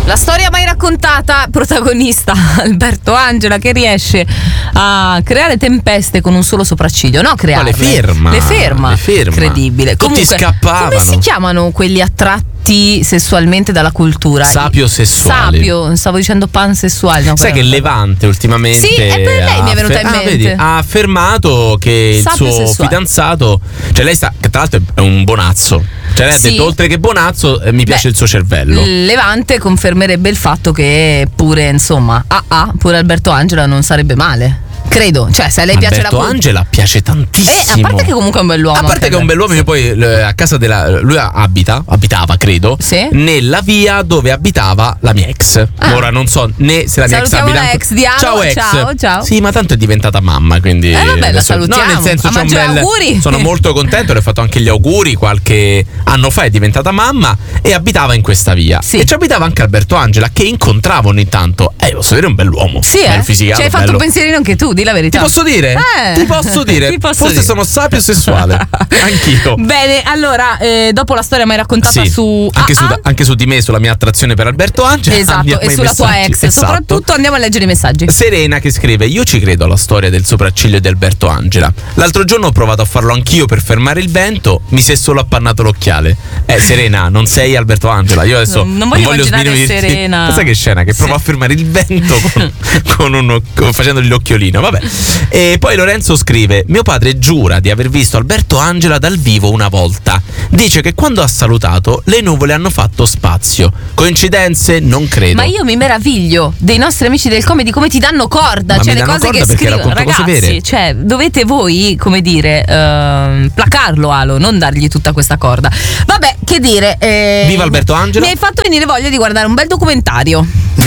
La storia mai raccontata, protagonista Alberto Angela, che riesce a creare tempeste con un solo sopracciglio. No, crearle. Le ferma. Incredibile. Tutti scappavano. Come si chiamano quelli attratti sessualmente dalla cultura? Sapiosessuali. Stavo dicendo pansessuali. No, sai che Levante ultimamente sì, è per lei mi è venuta in mente. Vedi, ha affermato che il suo fidanzato, cioè lei sta, che tra l'altro è un bonazzo, cioè lei ha detto oltre che bonazzo mi piace il suo cervello. Levante confermerebbe il fatto che pure insomma pure Alberto Angela non sarebbe male. Credo, cioè se a lei piace Alberto Angela piace tantissimo. A parte che comunque è un bell'uomo. A parte che è un bell'uomo, io poi a casa lui abitava, credo, nella via dove abitava la mia ex. Ora non so né se la mia ex abita. La ex di Amo. Ciao ex. Ciao. Sì, ma tanto è diventata mamma, quindi vabbè, la salutiamo. No, nel senso c'è un bel auguri. Sono molto contento, le ho fatto anche gli auguri. Qualche anno fa è diventata mamma e abitava in questa via. E ci abitava anche Alberto Angela, che incontravo ogni tanto. Posso dire un bell'uomo. Sì, ci hai fatto un pensierino anche tu, di la verità. Ti posso dire? Ti posso dire? Forse sono sapiosessuale. Anch'io. Bene, allora, dopo la storia mai raccontata anche su di me, sulla mia attrazione per Alberto Angela. Esatto, e sulla tua ex. Soprattutto andiamo a leggere i messaggi. Serena che scrive: io ci credo alla storia del sopracciglio di Alberto Angela. L'altro giorno ho provato a farlo anch'io per fermare il vento, mi si è solo appannato l'occhiale. Serena, non sei Alberto Angela. Io adesso non voglio immaginare Serena. Ma sai che scena? Che prova a fermare il vento facendogli l'occhiolino. Vabbè. E poi Lorenzo scrive: mio padre giura di aver visto Alberto Angela dal vivo una volta. Dice che quando ha salutato le nuvole hanno fatto spazio. Coincidenze? Non credo. Ma io mi meraviglio dei nostri amici del Come, di come ti danno corda. Ma cioè le cose che scrivono, ragazzi, cioè dovete voi, come dire, placarlo Alo, non dargli tutta questa corda. Vabbè, che dire, viva Alberto Angela. Mi hai fatto venire voglia di guardare un bel documentario.